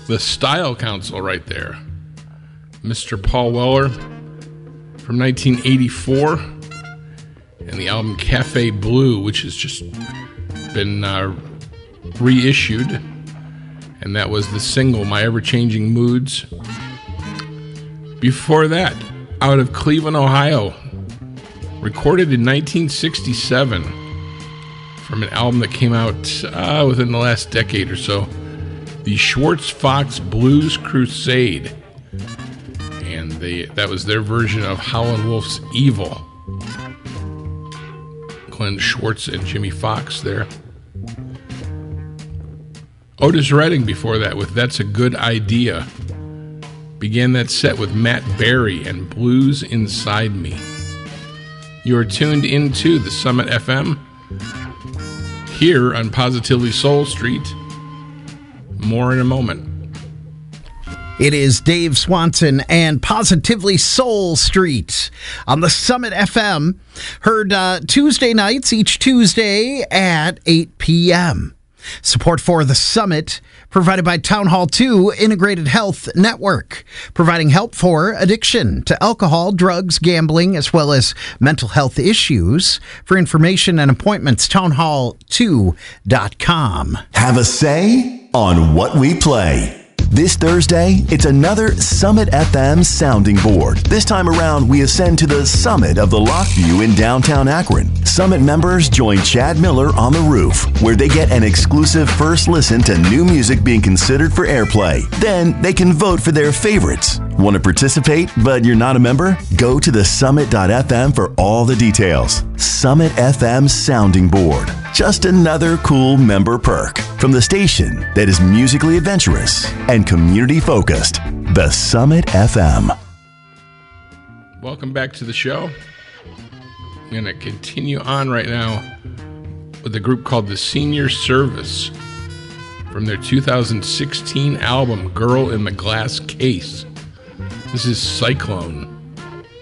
The Style Council right there. Mr. Paul Weller from 1984. And the album Cafe Blue, which has just been reissued. And that was the single, My Ever-Changing Moods. Before that, out of Cleveland, Ohio, recorded in 1967 from an album that came out within the last decade or so, the Schwartz Fox Blues Crusade. And that was their version of Howlin' Wolf's Evil. Glenn Schwartz and Jimmy Fox there. Otis Redding before that with That's a Good Idea. Began that set with Matt Berry and Blues Inside Me. You are tuned into the Summit FM here on Positively Soul Street. More in a moment. It is Dave Swanson and Positively Soul Street on the Summit FM. Heard Tuesday nights, each Tuesday at 8 p.m. Support for the Summit provided by Town Hall 2 Integrated Health Network, providing help for addiction to alcohol, drugs, gambling, as well as mental health issues. For information and appointments, townhall2.com. Have a say on what we play. This Thursday, it's another Summit FM sounding board. This time around, we ascend to the summit of the Lockview in downtown Akron. Summit members join Chad Miller on the roof, where they get an exclusive first listen to new music being considered for airplay. Then they can vote for their favorites. Want to participate, but you're not a member? Go to thesummit.fm for all the details. Summit FM sounding board. Just another cool member perk from the station that is musically adventurous and community focused. The Summit FM. Welcome back to the show. I'm going to continue on right now with a group called the Senior Service from their 2016 album Girl in the Glass Case. This is Cyclone.